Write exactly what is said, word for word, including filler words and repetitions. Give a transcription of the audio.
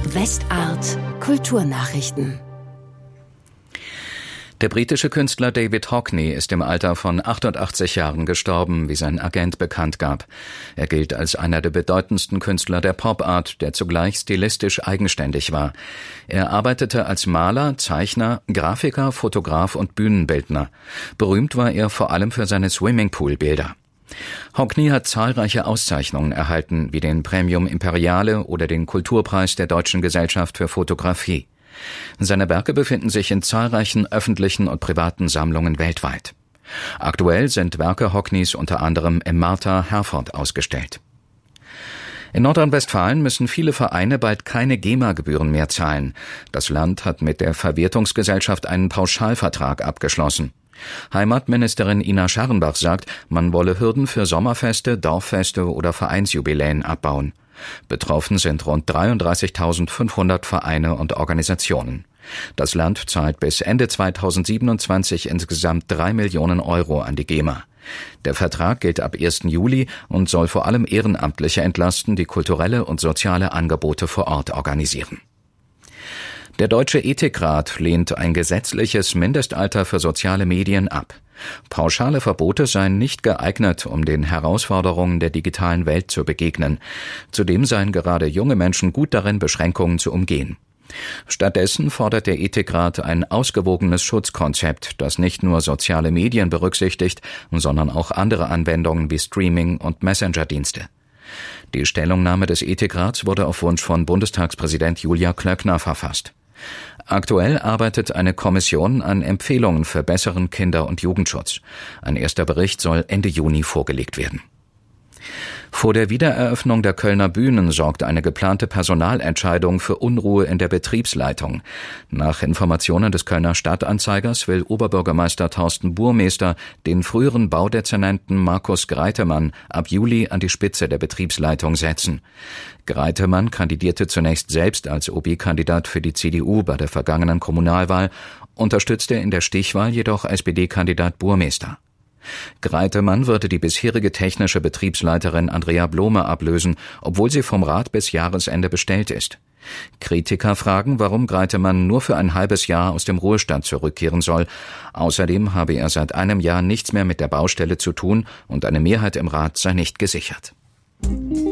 Westart Kulturnachrichten. Der britische Künstler David Hockney ist im Alter von achtundachtzig Jahren gestorben, wie sein Agent bekannt gab. Er gilt als einer der bedeutendsten Künstler der Pop-Art, der zugleich stilistisch eigenständig war. Er arbeitete als Maler, Zeichner, Grafiker, Fotograf und Bühnenbildner. Berühmt war er vor allem für seine Swimmingpool-Bilder. Hockney hat zahlreiche Auszeichnungen erhalten, wie den Premium Imperiale oder den Kulturpreis der Deutschen Gesellschaft für Fotografie. Seine Werke befinden sich in zahlreichen öffentlichen und privaten Sammlungen weltweit. Aktuell sind Werke Hockneys unter anderem im Martha Herford ausgestellt. In Nordrhein-Westfalen müssen viele Vereine bald keine GEMA-Gebühren mehr zahlen. Das Land hat mit der Verwertungsgesellschaft einen Pauschalvertrag abgeschlossen. Heimatministerin Ina Scharrenbach sagt, man wolle Hürden für Sommerfeste, Dorffeste oder Vereinsjubiläen abbauen. Betroffen sind rund dreiunddreißigtausendfünfhundert Vereine und Organisationen. Das Land zahlt bis Ende zweitausendsiebenundzwanzig insgesamt drei Millionen Euro an die GEMA. Der Vertrag gilt ab ersten Juli und soll vor allem Ehrenamtliche entlasten, die kulturelle und soziale Angebote vor Ort organisieren. Der Deutsche Ethikrat lehnt ein gesetzliches Mindestalter für soziale Medien ab. Pauschale Verbote seien nicht geeignet, um den Herausforderungen der digitalen Welt zu begegnen. Zudem seien gerade junge Menschen gut darin, Beschränkungen zu umgehen. Stattdessen fordert der Ethikrat ein ausgewogenes Schutzkonzept, das nicht nur soziale Medien berücksichtigt, sondern auch andere Anwendungen wie Streaming und Messenger-Dienste. Die Stellungnahme des Ethikrats wurde auf Wunsch von Bundestagspräsident Julia Klöckner verfasst. Aktuell arbeitet eine Kommission an Empfehlungen für besseren Kinder- und Jugendschutz. Ein erster Bericht soll Ende Juni vorgelegt werden. Vor der Wiedereröffnung der Kölner Bühnen sorgt eine geplante Personalentscheidung für Unruhe in der Betriebsleitung. Nach Informationen des Kölner Stadtanzeigers will Oberbürgermeister Thorsten Burmester den früheren Baudezernenten Markus Greitemann ab Juli an die Spitze der Betriebsleitung setzen. Greitemann kandidierte zunächst selbst als O B-Kandidat für die C D U bei der vergangenen Kommunalwahl, unterstützte in der Stichwahl jedoch S P D-Kandidat Burmester. Greitemann würde die bisherige technische Betriebsleiterin Andrea Blome ablösen, obwohl sie vom Rat bis Jahresende bestellt ist. Kritiker fragen, warum Greitemann nur für ein halbes Jahr aus dem Ruhestand zurückkehren soll. Außerdem habe er seit einem Jahr nichts mehr mit der Baustelle zu tun und eine Mehrheit im Rat sei nicht gesichert.